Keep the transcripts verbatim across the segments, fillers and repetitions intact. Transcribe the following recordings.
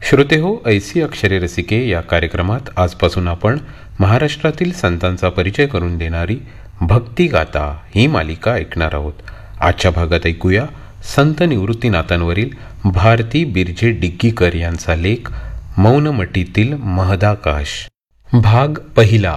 श्रोते हो, ऐसी अक्षरे रसिके या कार्यक्रमात आजपासून आपण महाराष्ट्रातील संतांचा परिचय करून देणारी भक्तिगाथा ही मालिका ऐकणार आहोत. आजच्या भागात ऐकूया संत निवृत्तीनाथांवरील भारती बिर्जे डिग्गीकर यांचा लेख मौनमटीतील महदाकाश. भाग पहिला.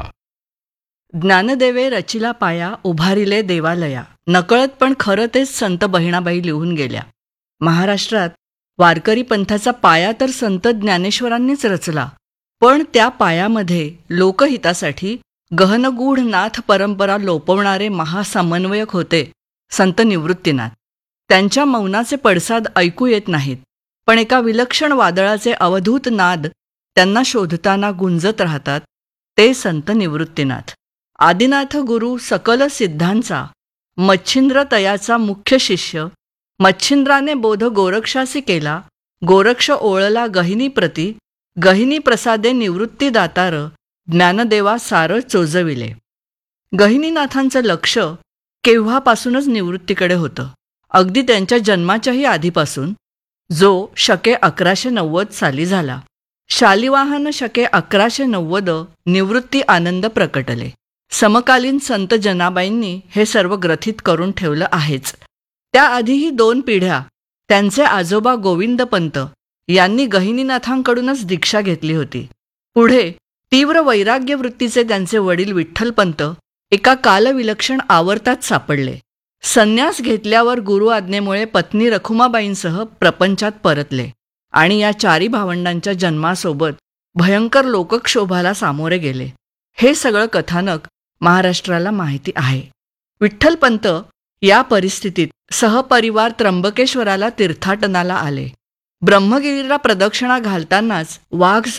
ज्ञानदेवे रचिला पाया, उभारिले देवालया. नकळत पण खरं तेच संत बहिणाबाई लिहून गेल्या. महाराष्ट्रात वारकरी पंथाचा पाया तर संत ज्ञानेश्वरांनीच रचला, पण त्या पायामध्ये लोकहितासाठी गहनगूढ नाथ परंपरा लोपवणारे महासमन्वयक होते संत निवृत्तीनाथ. त्यांच्या मौनाचे पडसाद ऐकू येत नाहीत, पण एका विलक्षण वादळाचे अवधूत नाद त्यांना शोधताना गुंजत राहतात. ते संत निवृत्तीनाथ. आदिनाथ गुरु सकल सिद्धांचा, मच्छिंद्र तयाचा मुख्य शिष्य. मच्छिंद्राने बोध गोरक्षासी केला, गोरक्ष ओळला गहिनी प्रती. गहिनी प्रसादे निवृत्ती दातार, ज्ञानदेवा सार चोजविले. गहिनीनाथांचं लक्ष केव्हापासूनच निवृत्तीकडे होतं, अगदी त्यांच्या जन्माच्याही आधीपासून, जो शके अकराशे नव्वद साली झाला. शालिवाहन शके अकराशे नव्वद निवृत्ती आनंद प्रकटले. समकालीन संत जनाबाईंनी हे सर्व ग्रथित करून ठेवलं आहेच. त्याआधीही दोन पिढ्या त्यांचे आजोबा गोविंदपंत यांनी गहिनीनाथांकडूनच दीक्षा घेतली होती. पुढे तीव्र वैराग्य वृत्तीचे त्यांचे वडील विठ्ठलपंत एका कालविलक्षण आवर्तात सापडले. संन्यास घेतल्यावर गुरु आज्ञेमुळे पत्नी रखुमाबाईंसह प्रपंचात परतले आणि या चारी भावंडांच्या जन्मासोबत भयंकर लोकक्षोभाला सामोरे गेले. हे सगळं कथानक महाराष्ट्राला माहिती आहे. विठ्ठलपंत या परिस्थितीत सहपरिवार त्र्यंबकेश्वराला तीर्थाटनाला आले. ब्रह्मगिरीला प्रदक्षिणा घालतानाच वाघ